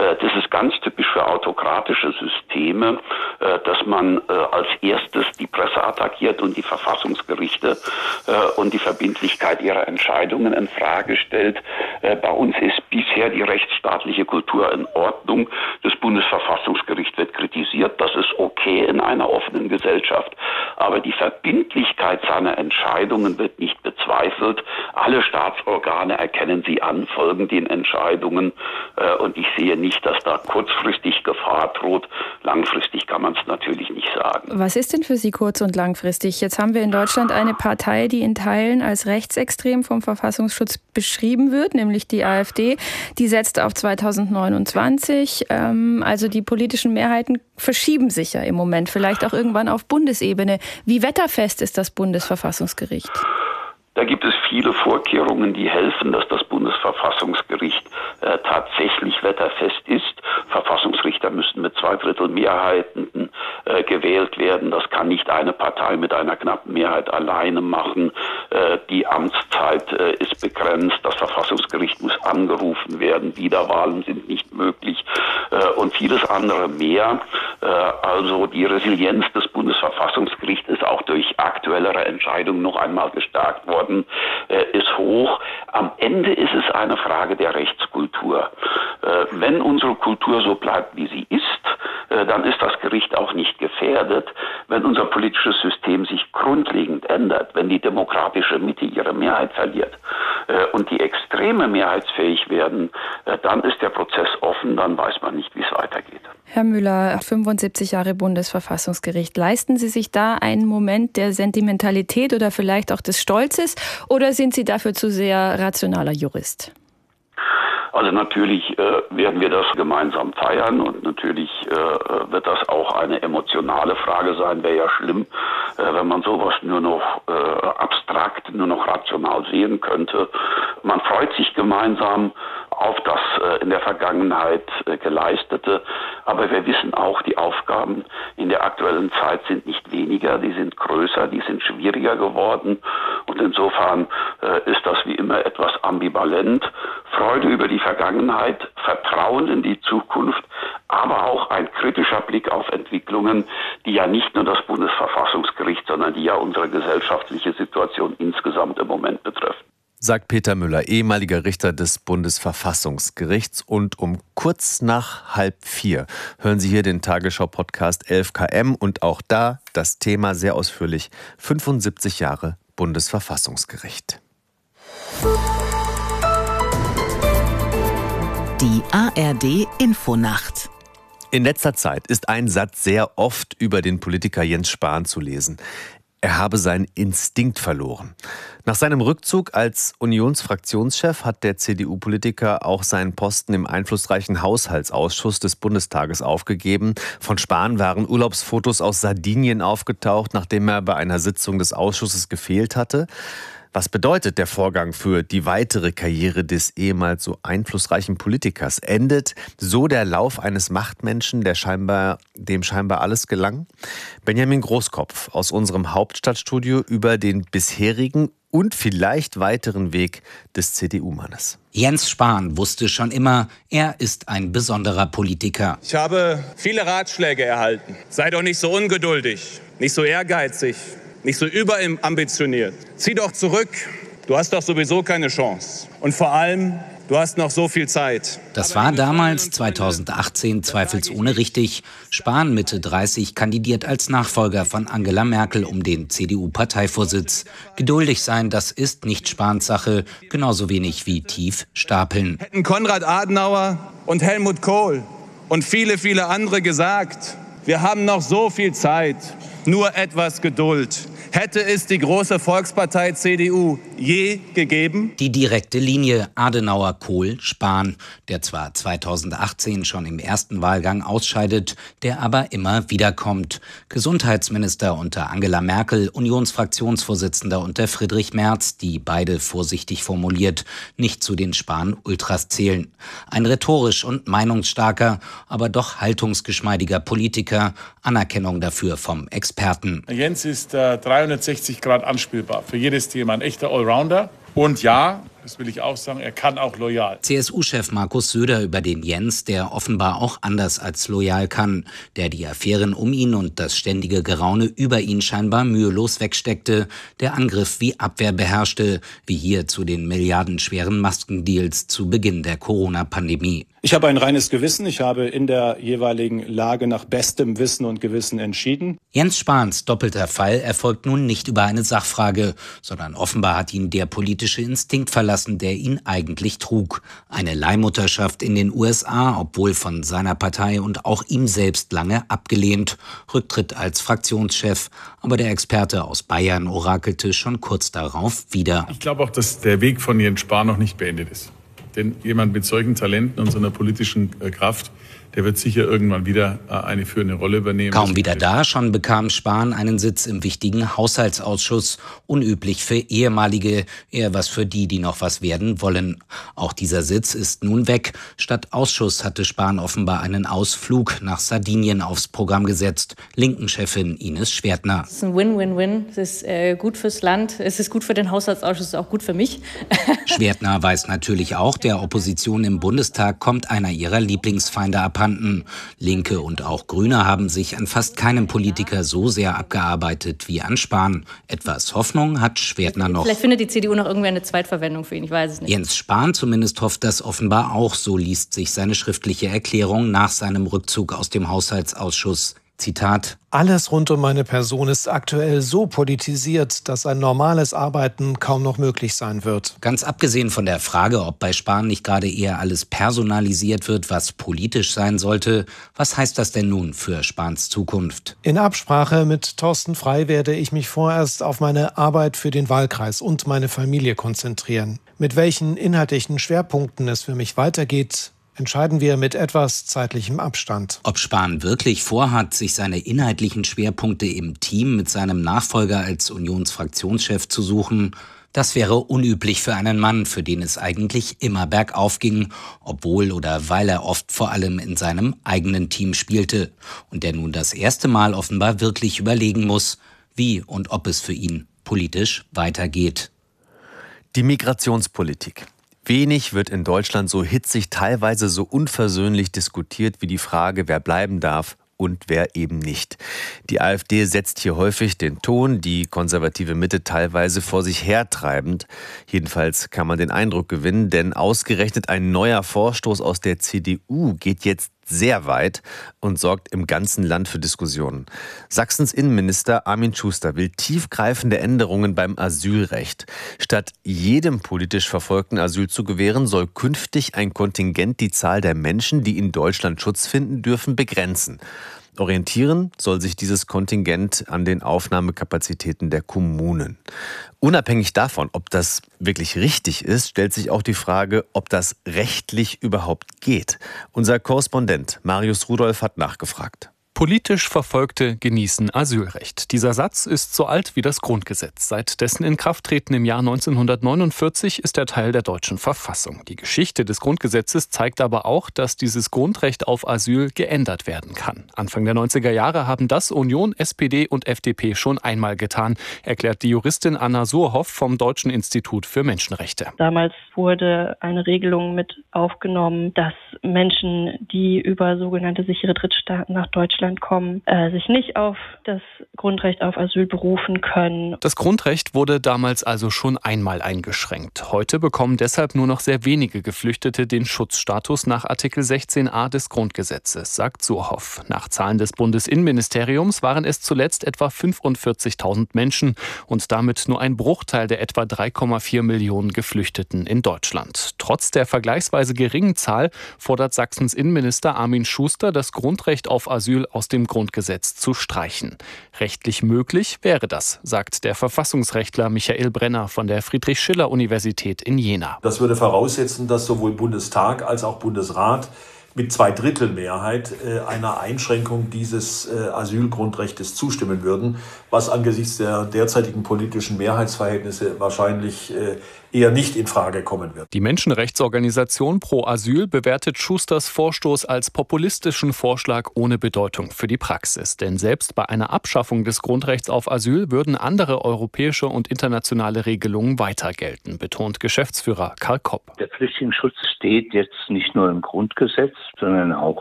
Das ist ganz typisch für autokratische Systeme, dass man als erstes die Presse attackiert und die Verfassungsgerichte und die Verbindlichkeit ihrer Entscheidungen in Frage stellt. Bei uns ist bisher die rechtsstaatliche Kultur in Ordnung. Das Bundesverfassungsgericht wird kritisiert. Das ist okay in einer offenen Gesellschaft. Aber die Verbindlichkeit seiner Entscheidungen wird nicht bezweifelt. Alle Staatsorgane erkennen sie an, folgen den Entscheidungen. Und ich sehe nicht, dass da kurzfristig Gefahr droht. Langfristig kann man es natürlich nicht sagen. Was ist denn für Sie kurz- und langfristig? Jetzt haben wir in Deutschland eine Partei, die in Teilen als rechtsextrem vom Verfassungsschutz beschrieben wird, nämlich die AfD. Die setzt auf 2029. Also die politischen Mehrheiten verschieben sich ja im Moment, vielleicht auch irgendwann auf Bundesebene. Wie wetterfest ist das Bundesverfassungsgericht? Da gibt es viele Vorkehrungen, die helfen, dass das Bundesverfassungsgericht tatsächlich wetterfest ist. Verfassungsrichter müssen mit 2/3 Mehrheiten gewählt werden. Das kann nicht eine Partei mit einer knappen Mehrheit alleine machen. Die Amtszeit ist begrenzt. Das Verfassungsgericht muss angerufen werden. Wiederwahlen sind nicht möglich und vieles andere mehr. Also die Resilienz des Bundesverfassungsgerichts ist auch durch aktuellere Entscheidungen noch einmal gestärkt worden, ist hoch. Am Ende ist es eine Frage der Rechtskultur. Wenn unsere Kultur so bleibt, wie sie ist, dann ist das Gericht auch nicht gefährdet. Wenn unser politisches System sich grundlegend ändert, wenn die demokratische Mitte ihre Mehrheit verliert und die Extreme mehrheitsfähig werden, dann ist der Prozess offen, dann weiß man nicht, wie es weitergeht. Herr Müller, 75 Jahre Bundesverfassungsgericht. Leisten Sie sich da einen Moment der Sentimentalität oder vielleicht auch des Stolzes oder sind Sie dafür zu sehr rationaler Jurist? Also natürlich werden wir das gemeinsam feiern und natürlich wird das auch eine emotionale Frage sein. Wäre ja schlimm, wenn man sowas nur noch abstrakt, nur noch rational sehen könnte. Man freut sich gemeinsam auf das in der Vergangenheit Geleistete. Aber wir wissen auch, die Aufgaben in der aktuellen Zeit sind nicht weniger, die sind größer, die sind schwieriger geworden. Und insofern ist das wie immer etwas ambivalent. Freude über die Vergangenheit, Vertrauen in die Zukunft, aber auch ein kritischer Blick auf Entwicklungen, die ja nicht nur das Bundesverfassungsgericht, sondern die ja unsere gesellschaftliche Situation insgesamt im Moment betreffen. Sagt Peter Müller, ehemaliger Richter des Bundesverfassungsgerichts. Und um kurz nach 3:30 hören Sie hier den Tagesschau-Podcast 11 km und auch da das Thema sehr ausführlich: 75 Jahre Bundesverfassungsgericht. Die ARD Infonacht. In letzter Zeit ist ein Satz sehr oft über den Politiker Jens Spahn zu lesen. Er habe seinen Instinkt verloren. Nach seinem Rückzug als Unionsfraktionschef hat der CDU-Politiker auch seinen Posten im einflussreichen Haushaltsausschuss des Bundestages aufgegeben. Von Spahn waren Urlaubsfotos aus Sardinien aufgetaucht, nachdem er bei einer Sitzung des Ausschusses gefehlt hatte. Was bedeutet der Vorgang für die weitere Karriere des ehemals so einflussreichen Politikers? Endet so der Lauf eines Machtmenschen, dem scheinbar alles gelang? Benjamin Großkopf aus unserem Hauptstadtstudio über den bisherigen und vielleicht weiteren Weg des CDU-Mannes. Jens Spahn wusste schon immer, er ist ein besonderer Politiker. Ich habe viele Ratschläge erhalten. Sei doch nicht so ungeduldig, nicht so ehrgeizig, nicht so überambitioniert. Zieh doch zurück. Du hast doch sowieso keine Chance. Und vor allem, du hast noch so viel Zeit. Das war damals, 2018, zweifelsohne richtig. Spahn, Mitte 30, kandidiert als Nachfolger von Angela Merkel um den CDU-Parteivorsitz. Geduldig sein, das ist nicht Spahns Sache, genauso wenig wie tief stapeln. Hätten Konrad Adenauer und Helmut Kohl und viele, viele andere gesagt, wir haben noch so viel Zeit, nur etwas Geduld. Hätte es die große Volkspartei CDU je gegeben? Die direkte Linie Adenauer, Kohl, Spahn, der zwar 2018 schon im ersten Wahlgang ausscheidet, der aber immer wiederkommt. Gesundheitsminister unter Angela Merkel, Unionsfraktionsvorsitzender unter Friedrich Merz, die beide vorsichtig formuliert nicht zu den Spahn-Ultras zählen. Ein rhetorisch und meinungsstarker, aber doch haltungsgeschmeidiger Politiker, Anerkennung dafür vom Experten. Jens ist 360 Grad anspielbar für jedes Thema, ein echter Allrounder. Und ja, das will ich auch sagen, er kann auch loyal. CSU-Chef Markus Söder über den Jens, der offenbar auch anders als loyal kann, der die Affären um ihn und das ständige Geraune über ihn scheinbar mühelos wegsteckte, der Angriff wie Abwehr beherrschte, wie hier zu den milliardenschweren Maskendeals zu Beginn der Corona-Pandemie. Ich habe ein reines Gewissen. Ich habe in der jeweiligen Lage nach bestem Wissen und Gewissen entschieden. Jens Spahns doppelter Fall erfolgt nun nicht über eine Sachfrage, sondern offenbar hat ihn der politische Instinkt verlassen, der ihn eigentlich trug. Eine Leihmutterschaft in den USA, obwohl von seiner Partei und auch ihm selbst lange abgelehnt. Rücktritt als Fraktionschef. Aber der Experte aus Bayern orakelte schon kurz darauf wieder. Ich glaube auch, dass der Weg von Jens Spahn noch nicht beendet ist. Denn jemand mit solchen Talenten und so einer politischen Kraft, der wird sicher irgendwann wieder eine führende Rolle übernehmen. Kaum wieder da, schon bekam Spahn einen Sitz im wichtigen Haushaltsausschuss. Unüblich für Ehemalige, eher was für die noch was werden wollen. Auch dieser Sitz ist nun weg. Statt Ausschuss hatte Spahn offenbar einen Ausflug nach Sardinien aufs Programm gesetzt. Linken-Chefin Ines Schwertner. Es ist ein Win-Win-Win. Es ist gut fürs Land, es ist gut für den Haushaltsausschuss, auch gut für mich. Schwertner weiß natürlich auch, der Opposition im Bundestag kommt einer ihrer Lieblingsfeinde abhanden. Linke und auch Grüne haben sich an fast keinem Politiker so sehr abgearbeitet wie an Spahn. Etwas Hoffnung hat Schwertner noch. Vielleicht findet die CDU noch irgendwie eine Zweitverwendung für ihn, ich weiß es nicht. Jens Spahn zumindest hofft das offenbar auch, so liest sich seine schriftliche Erklärung nach seinem Rückzug aus dem Haushaltsausschuss. Zitat: Alles rund um meine Person ist aktuell so politisiert, dass ein normales Arbeiten kaum noch möglich sein wird. Ganz abgesehen von der Frage, ob bei Spahn nicht gerade eher alles personalisiert wird, was politisch sein sollte, was heißt das denn nun für Spahns Zukunft? In Absprache mit Thorsten Frey werde ich mich vorerst auf meine Arbeit für den Wahlkreis und meine Familie konzentrieren. Mit welchen inhaltlichen Schwerpunkten es für mich weitergeht, entscheiden wir mit etwas zeitlichem Abstand. Ob Spahn wirklich vorhat, sich seine inhaltlichen Schwerpunkte im Team mit seinem Nachfolger als Unionsfraktionschef zu suchen, das wäre unüblich für einen Mann, für den es eigentlich immer bergauf ging, obwohl oder weil er oft vor allem in seinem eigenen Team spielte und der nun das erste Mal offenbar wirklich überlegen muss, wie und ob es für ihn politisch weitergeht. Die Migrationspolitik. Wenig wird in Deutschland so hitzig, teilweise so unversöhnlich diskutiert wie die Frage, wer bleiben darf und wer eben nicht. Die AfD setzt hier häufig den Ton, die konservative Mitte teilweise vor sich hertreibend. Jedenfalls kann man den Eindruck gewinnen, denn ausgerechnet ein neuer Vorstoß aus der CDU geht jetzt sehr weit und sorgt im ganzen Land für Diskussionen. Sachsens Innenminister Armin Schuster will tiefgreifende Änderungen beim Asylrecht. Statt jedem politisch Verfolgten Asyl zu gewähren, soll künftig ein Kontingent die Zahl der Menschen, die in Deutschland Schutz finden dürfen, begrenzen. Orientieren soll sich dieses Kontingent an den Aufnahmekapazitäten der Kommunen. Unabhängig davon, ob das wirklich richtig ist, stellt sich auch die Frage, ob das rechtlich überhaupt geht. Unser Korrespondent Marius Rudolph hat nachgefragt. Politisch Verfolgte genießen Asylrecht. Dieser Satz ist so alt wie das Grundgesetz. Seit dessen Inkrafttreten im Jahr 1949 ist er Teil der deutschen Verfassung. Die Geschichte des Grundgesetzes zeigt aber auch, dass dieses Grundrecht auf Asyl geändert werden kann. Anfang der 90er Jahre haben das Union, SPD und FDP schon einmal getan, erklärt die Juristin Anna Surhoff vom Deutschen Institut für Menschenrechte. Damals wurde eine Regelung mit aufgenommen, dass Menschen, die über sogenannte sichere Drittstaaten nach Deutschland kommen, sich nicht auf das Grundrecht auf Asyl berufen können. Das Grundrecht wurde damals also schon einmal eingeschränkt. Heute bekommen deshalb nur noch sehr wenige Geflüchtete den Schutzstatus nach Artikel 16a des Grundgesetzes, sagt Surhoff. Nach Zahlen des Bundesinnenministeriums waren es zuletzt etwa 45.000 Menschen und damit nur ein Bruchteil der etwa 3,4 Millionen Geflüchteten in Deutschland. Trotz der vergleichsweise geringen Zahl fordert Sachsens Innenminister Armin Schuster, das Grundrecht auf Asyl aus dem Grundgesetz zu streichen. Rechtlich möglich wäre das, sagt der Verfassungsrechtler Michael Brenner von der Friedrich-Schiller-Universität in Jena. Das würde voraussetzen, dass sowohl Bundestag als auch Bundesrat mit 2/3 Mehrheit einer Einschränkung dieses Asylgrundrechtes zustimmen würden, was angesichts der derzeitigen politischen Mehrheitsverhältnisse wahrscheinlich eher nicht in Frage kommen wird. Die Menschenrechtsorganisation Pro Asyl bewertet Schusters Vorstoß als populistischen Vorschlag ohne Bedeutung für die Praxis. Denn selbst bei einer Abschaffung des Grundrechts auf Asyl würden andere europäische und internationale Regelungen weiter gelten, betont Geschäftsführer Karl Kopp. Der Flüchtlingsschutz steht jetzt nicht nur im Grundgesetz, sondern auch